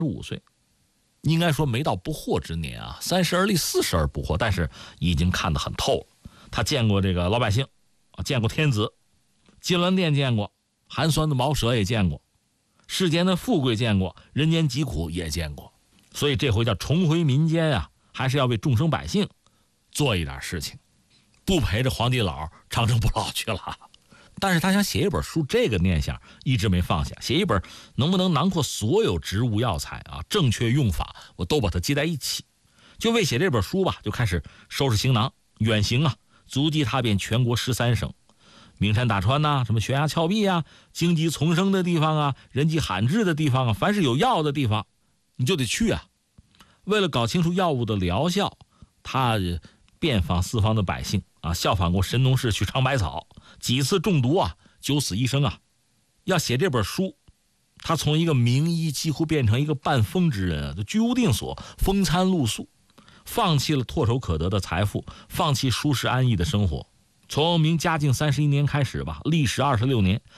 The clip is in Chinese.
35岁，应该说没到不惑之年啊，30而立，40而不惑，但是已经看得很透了。他见过这个老百姓啊，见过天子，金銮殿见过，寒酸的茅舍也见过，世间的富贵见过，人间疾苦也见过，所以这回叫重回民间啊，还是要为众生百姓做一点事情，不陪着皇帝老长生不老去了。但是他想写一本书，这个念想一直没放下，写一本能不能囊括所有植物药材啊，正确用法我都把它记在一起。就为写这本书吧，就开始收拾行囊远行啊，足迹踏遍全国13省，名山大川呐，什么悬崖峭壁啊，荆棘丛生的地方啊，人迹罕至的地方啊，凡是有药的地方你就得去啊。为了搞清楚药物的疗效，他遍访四方的百姓啊，效仿过神农氏去尝百草，几次中毒啊，九死一生啊。要写这本书，他从一个名医几乎变成一个半疯之人啊，就居无定所，风餐露宿，放弃了唾手可得的财富，放弃舒适安逸的生活。从明嘉靖31年开始吧，历时26年，